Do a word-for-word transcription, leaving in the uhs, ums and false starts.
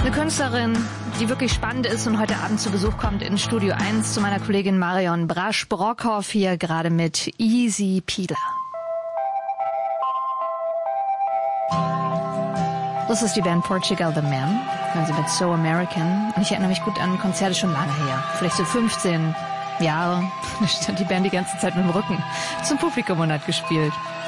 Eine Künstlerin, die wirklich spannend ist und heute Abend zu Besuch kommt in Studio eins zu meiner Kollegin Marion Brasch-Brockhoff hier gerade mit Easy Peeler. Das ist die Band Portugal The Man, hören Sie mit So American. Und ich erinnere mich gut an Konzerte schon lange her, vielleicht so fünfzehn Jahre. Da stand die Band die ganze Zeit mit dem Rücken zum Publikum und hat gespielt.